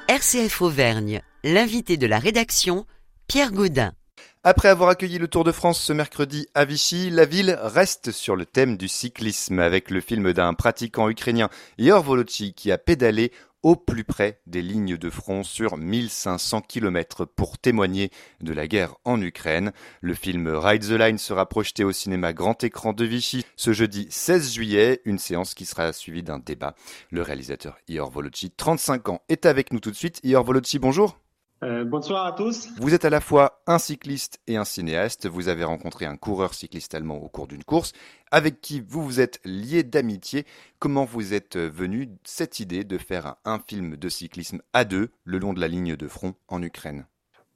RCF Auvergne, l'invité de la rédaction, Pierre Gaudin. Après avoir accueilli le Tour de France ce mercredi à Vichy, la ville reste sur le thème du cyclisme avec le film d'un pratiquant ukrainien, Ihor Volochi, qui a pédalé au plus près des lignes de front sur 1500 km pour témoigner de la guerre en Ukraine. Le film Ride the Line sera projeté au cinéma grand écran de Vichy ce jeudi 16 juillet, une séance qui sera suivie d'un débat. Le réalisateur Ihor Volochi, 35 ans, est avec nous tout de suite. Ihor Volochi, bonjour. Bonsoir à tous. Vous êtes à la fois un cycliste et un cinéaste. Vous avez rencontré un coureur cycliste allemand au cours d'une course, avec qui vous vous êtes lié d'amitié. Comment vous êtes venu cette idée de faire un film de cyclisme à deux, le long de la ligne de front en Ukraine?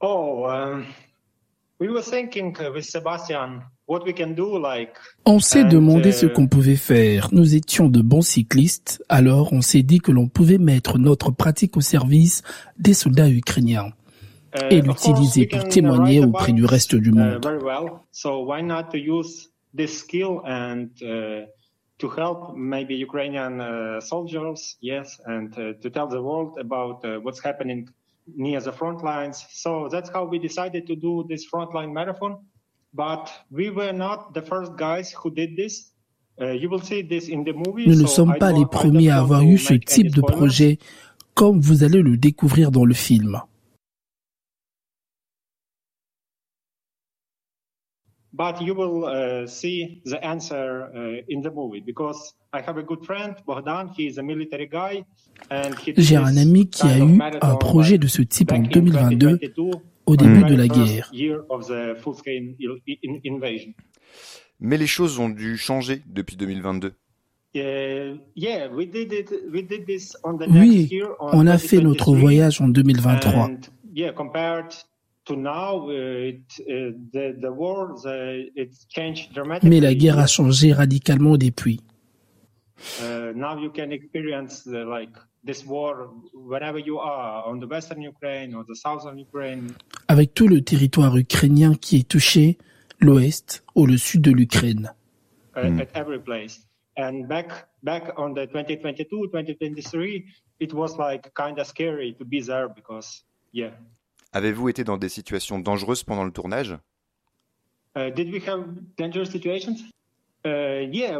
We were thinking with Sebastian what we can do, like. On s'est demandé ce qu'on pouvait faire. Nous étions de bons cyclistes, alors on s'est dit que l'on pouvait mettre notre pratique au service des soldats ukrainiens et l'utiliser pour témoigner auprès du reste du monde. Very well. So why not to use this skill and to help maybe Ukrainian soldiers, yes, and to tell the world about what's happening near the front lines. So that's how we decided to do this frontline marathon. But we were not the first guys who did this. You will see this in the movie. Nous ne sommes pas les premiers à avoir eu ce type de projet, comme vous allez le découvrir dans le film. But you will see the answer in the movie because I have a good friend, Bogdan. He is a military guy, and j'ai un ami qui a eu un projet de ce type en 2022, au début de la guerre. Mais les choses ont dû changer depuis 2022. Oui, on a fait notre voyage en 2023. Mais la guerre a changé radicalement depuis. Now you can experience this war wherever you are, on the western Ukraine or the southern Ukraine. Avec tout le territoire ukrainien qui est touché, l'ouest ou le sud de l'Ukraine. At every place. And back on the 2022-2023, it was like kind of scary to be there because, yeah. Avez-vous été dans des situations dangereuses pendant le tournage? Did we have dangerous situations? Yeah,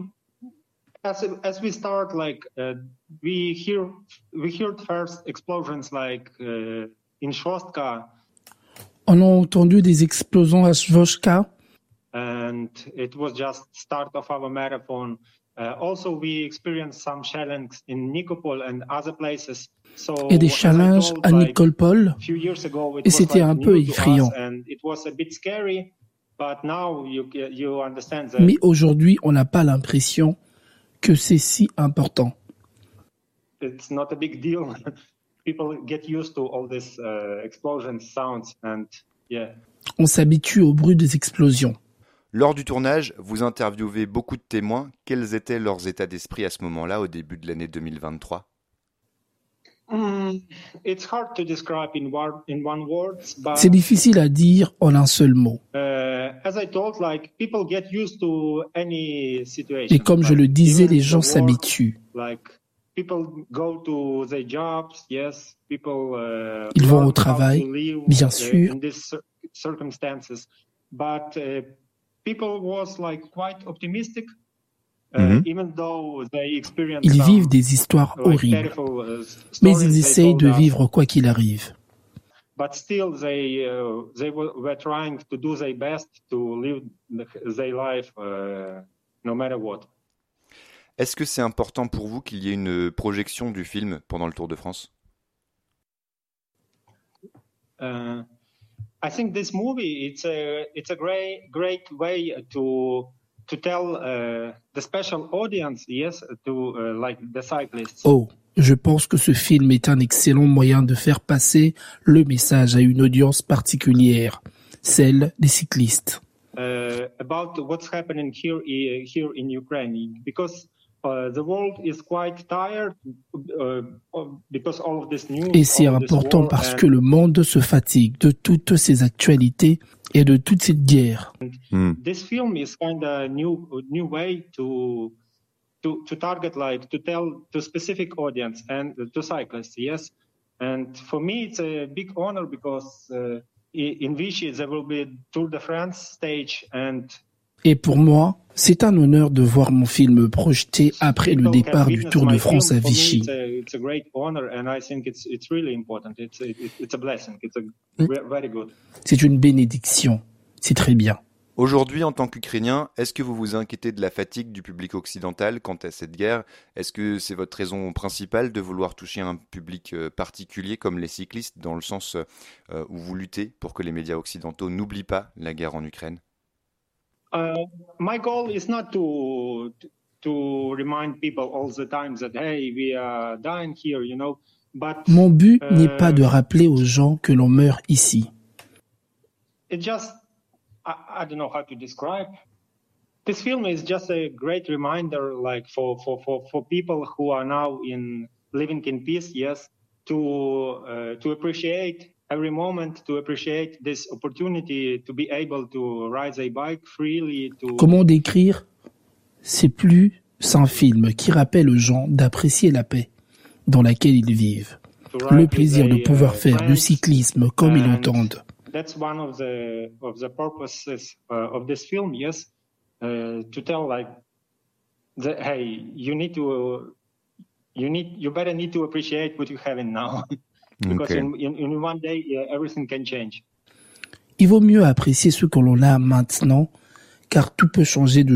as we start, like we heard first explosions, like in Shostka. On a entendu des explosions à Shostka. And it was just start of our marathon. Also, we experienced some challenges in Nikopol and other places. Et des challenges à Nikopol, et c'était un peu effrayant. Mais aujourd'hui, on n'a pas l'impression que c'est si important. On s'habitue au bruit des explosions. Lors du tournage, vous interviewez beaucoup de témoins. Quels étaient leurs états d'esprit à ce moment-là, au début de l'année 2023? C'est difficile à dire en un seul mot. Et comme je le disais, les gens s'habituent. Ils vont au travail, bien sûr. Ils vivent des histoires horribles, mais ils essayent de vivre quoi qu'il arrive. Est-ce que c'est important pour vous qu'il y ait une projection du film pendant le Tour de France? I think this movie it's a great way to tell the special audience, yes, to like the cyclists. Oh, je pense que ce film est un excellent moyen de faire passer le message à une audience particulière, celle des cyclistes. About what's happening here in Ukraine, because the world is quite tired because all of this news. Et c'est important parce que le monde se fatigue de toutes ces actualités et de toute cette guerre. This film is kind of new way to target, like to tell to specific audience and to cyclists, yes, And for me, it's a big honor because in Vichy, there will be Tour de France stage. Et pour moi, c'est un honneur de voir mon film projeté après le départ du Tour de France à Vichy. It's a great honor and I think it's really important. It's a blessing. It's very good. C'est une bénédiction. C'est très bien. Aujourd'hui, en tant qu'Ukrainien, est-ce que vous vous inquiétez de la fatigue du public occidental quant à cette guerre ? Est-ce que c'est votre raison principale de vouloir toucher un public particulier comme les cyclistes, dans le sens où vous luttez pour que les médias occidentaux n'oublient pas la guerre en Ukraine ? My goal is not to remind people all the time that, hey, we are dying here, you know. But, mon but n'est pas de rappeler aux gens que l'on meurt ici. It just, I don't know how to describe. This film is just a great reminder, like for people who are now living in peace, yes, to appreciate every moment, to appreciate this opportunity to be able to ride a bike freely. Comment décrire ? C'est plus un film qui rappelle aux gens d'apprécier la paix dans laquelle ils vivent, le plaisir de pouvoir faire du cyclisme comme ils l'entendent. That's one of the purposes of this film, yes, to tell like, hey, you better need to appreciate what you have now, because in one day everything can change. Il vaut mieux apprécier ce que l'on a maintenant, car tout peut changer de